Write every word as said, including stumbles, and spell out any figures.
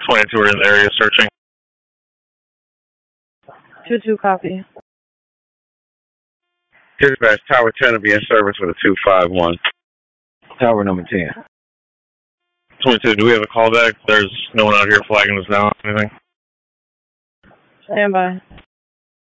twenty-two are in the area searching. two two copy. Dispatch, Tower ten will be in service with a two five one. Tower number ten. twenty-two, do we have a callback? There's no one out here flagging us down or anything? Stand by.